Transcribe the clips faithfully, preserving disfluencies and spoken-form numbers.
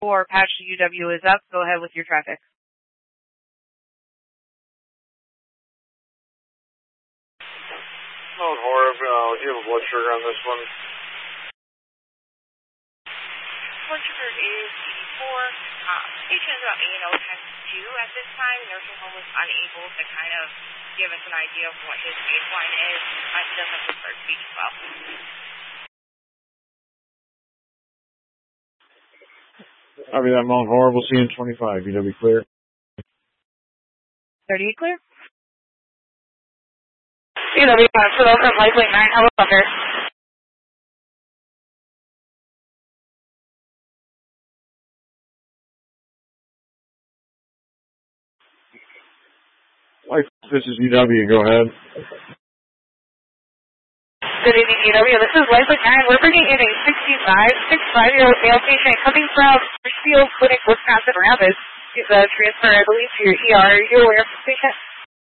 for patch to U W is up. Go ahead with your traffic. Mount Horeb, uh, do you have a blood sugar on this one? Blood sugar is eighty-four. Um, patient is about A and O times two at this time. Nursing home was unable to kind of give us an idea of what his baseline is. Uh, he does have preferred speech as well. Copy that, Mount Horeb. We'll see you in twenty-five. U W clear. thirty-eight clear. U W five for those from Lifelink nine. How about Thunder? Life, this is U W. Go ahead. Good evening, U W. This is Lifelink nine. We're bringing in a sixty-five, sixty-five-year-old male patient coming from Richfield Clinic, Wisconsin Rapids. He's a transfer, I believe, to your E R. Are you aware of this patient?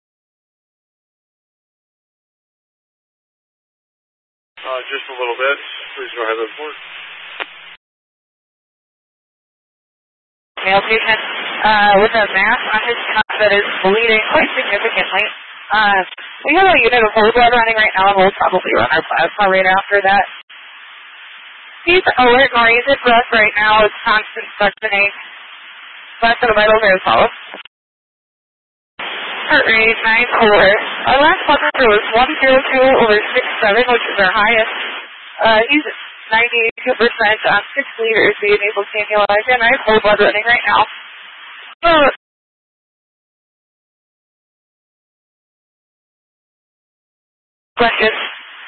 Uh, just a little bit. Please go ahead and report. Male patient uh, with a mass on his tongue that is bleeding quite significantly. Uh, we have a unit of whole blood running right now, and we'll probably run our plasma right after that. He's alert and oriented for us right now. It's constant suctioning. Last of the vitals are as follows. Heart rate, nine four. Our last blood pressure was one oh two over six seven, which is our highest. Uh, he's ninety-two percent on six liters being able to annualize, and I have whole blood running right now. Uh, questions?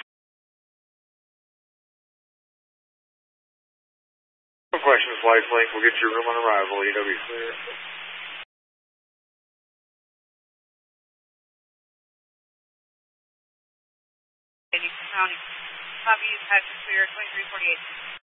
No questions, Lifelink. We'll get your room on arrival. U W clear. County. Copy, patch clear, twenty-three forty-eight.